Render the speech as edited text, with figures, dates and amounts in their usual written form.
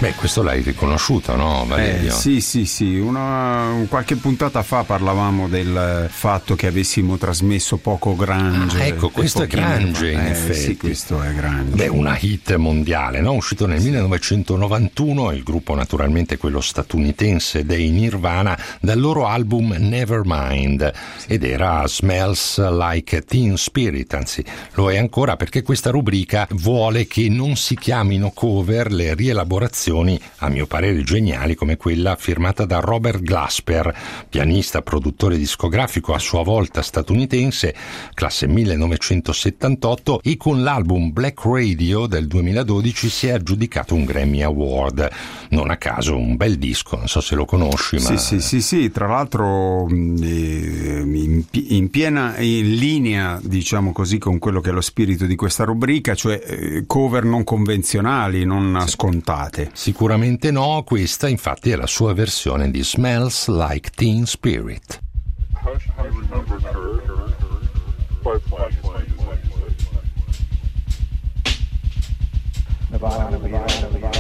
Beh, questo l'hai riconosciuto, no, Valerio? Sì. Qualche puntata fa parlavamo del fatto che avessimo trasmesso poco grunge. Ecco, questo è grunge, in effetti. Sì, questo è grunge. Beh, una hit mondiale, no? Uscito nel 1991, il gruppo naturalmente quello statunitense dei Nirvana, dal loro album Nevermind, ed era Smells Like Teen Spirit, anzi lo è ancora, perché questa rubrica vuole che non si chiamino cover le rielaborazioni, a mio parere geniali, come quella firmata da Robert Glasper, pianista, produttore discografico a sua volta statunitense, classe 1978, e con l'album Black Radio del 2012 si è aggiudicato un Grammy Award. Non a caso un bel disco, non so se lo conosci, ma... Sì, tra l'altro in linea, diciamo così, con quello che è lo spirito di questa rubrica, cioè cover non convenzionali, non scontate. Sicuramente no, questa infatti è la sua versione di Smells Like Teen Spirit. Nevada.